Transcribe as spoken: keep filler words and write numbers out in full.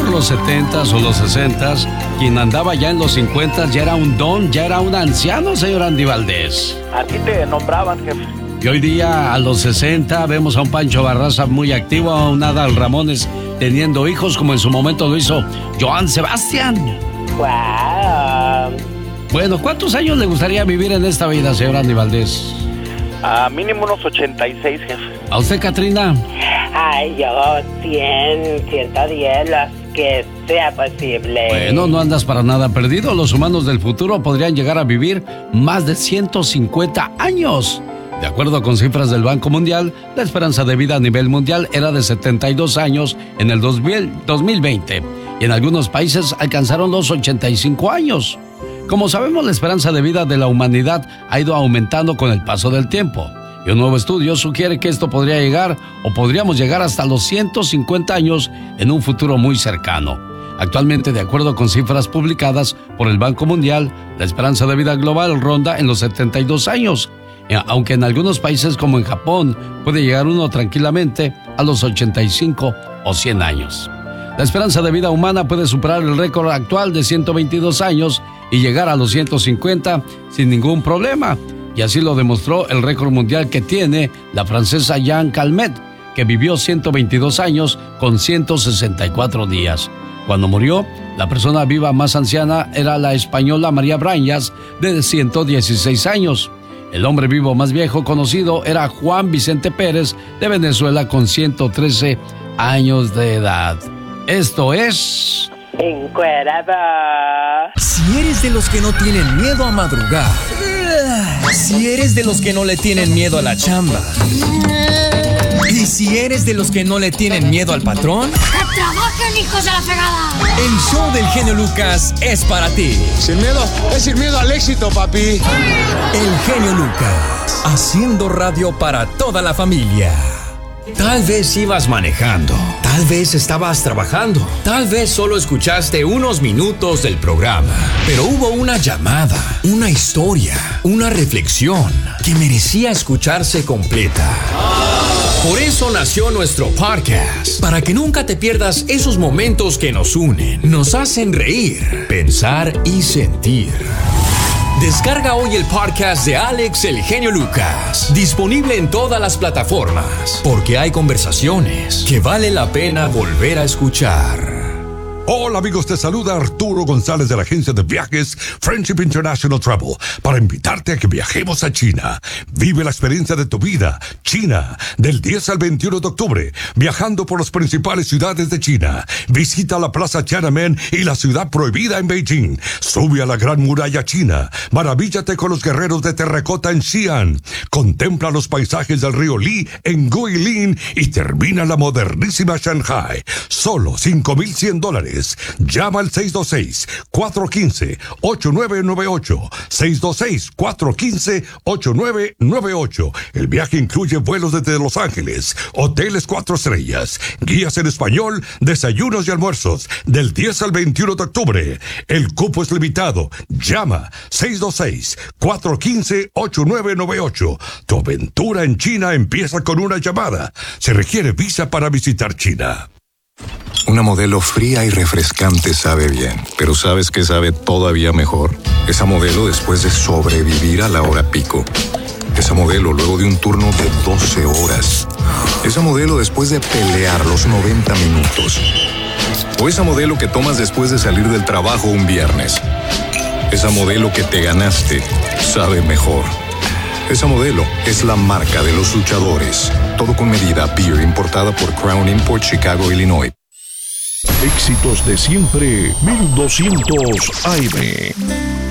por los setentas o los sesentas, quien andaba ya en los cincuentas ya era un don, ya era un anciano, señor Andy Valdés. Así te nombraban, jefe. Y hoy día, a los sesenta, vemos a un Pancho Barraza muy activo, a un Adal Ramones teniendo hijos, como en su momento lo hizo Joan Sebastián. Wow. Bueno, ¿cuántos años le gustaría vivir en esta vida, señor Andy Valdés? A mínimo unos ochenta y seis, jefe. ¿A usted, Catrina? Ay, yo cien, ciento diez, las que sea posible. Bueno, no andas para nada perdido. Los humanos del futuro podrían llegar a vivir más de ciento cincuenta años. De acuerdo con cifras del Banco Mundial, la esperanza de vida a nivel mundial era de setenta y dos años en el dos mil veinte y en algunos países alcanzaron los ochenta y cinco años. Como sabemos, la esperanza de vida de la humanidad ha ido aumentando con el paso del tiempo. Y un nuevo estudio sugiere que esto podría llegar o podríamos llegar hasta los ciento cincuenta años en un futuro muy cercano. Actualmente, de acuerdo con cifras publicadas por el Banco Mundial, la esperanza de vida global ronda en los setenta y dos años. Aunque en algunos países como en Japón puede llegar uno tranquilamente a los ochenta y cinco o cien años. La esperanza de vida humana puede superar el récord actual de ciento veintidós años y llegar a los ciento cincuenta sin ningún problema. Y así lo demostró el récord mundial que tiene la francesa Jeanne Calment, que vivió ciento veintidós años con ciento sesenta y cuatro días. Cuando murió, la persona viva más anciana era la española María Brañas, de ciento dieciséis años. El hombre vivo más viejo conocido era Juan Vicente Pérez, de Venezuela, con ciento trece años de edad. Esto es... Encuerada. Si eres de los que no tienen miedo a madrugar, si eres de los que no le tienen miedo a la chamba, y si eres de los que no le tienen miedo al patrón, ¡que trabajen, hijos de la fregada! El show del genio Lucas es para ti. Sin miedo, es sin miedo al éxito, papi. El genio Lucas, haciendo radio para toda la familia. Tal vez ibas manejando, tal vez estabas trabajando, tal vez solo escuchaste unos minutos del programa, pero hubo una llamada, una historia, una reflexión que merecía escucharse completa. Por eso nació nuestro podcast, para que nunca te pierdas esos momentos que nos unen, nos hacen reír, pensar y sentir. Descarga hoy el podcast de Alex El Genio Lucas, disponible en todas las plataformas, porque hay conversaciones que vale la pena volver a escuchar. Hola amigos, te saluda Arturo González de la agencia de viajes Friendship International Travel para invitarte a que viajemos a China. Vive la experiencia de tu vida, China, del diez al veintiuno de octubre, viajando por las principales ciudades de China. Visita la Plaza Tiananmen y la ciudad prohibida en Beijing. Sube a la Gran Muralla China. Maravíllate con los guerreros de terracota en Xi'an. Contempla los paisajes del río Li en Guilin y termina la modernísima Shanghai. Solo cinco mil cien dólares. Llama al seis dos seis, cuatro uno cinco, ocho nueve nueve ocho. seis dos seis, cuatro uno cinco, ocho nueve nueve ocho. El viaje incluye vuelos desde Los Ángeles, hoteles cuatro estrellas, guías en español, desayunos y almuerzos, del diez al veintiuno de octubre. El cupo es limitado. Llama seis dos seis, cuatro uno cinco, ocho nueve nueve ocho. Tu aventura en China empieza con una llamada. Se requiere visa para visitar China. Una Modelo fría y refrescante sabe bien, pero ¿sabes qué sabe todavía mejor? Esa Modelo después de sobrevivir a la hora pico. Esa Modelo luego de un turno de doce horas. Esa Modelo después de pelear los noventa minutos. O esa Modelo que tomas después de salir del trabajo un viernes. Esa Modelo que te ganaste sabe mejor. Esa Modelo es la marca de los luchadores. Todo con medida. Beer importada por Crown Import, Chicago, Illinois. Éxitos de siempre, mil doscientos A M.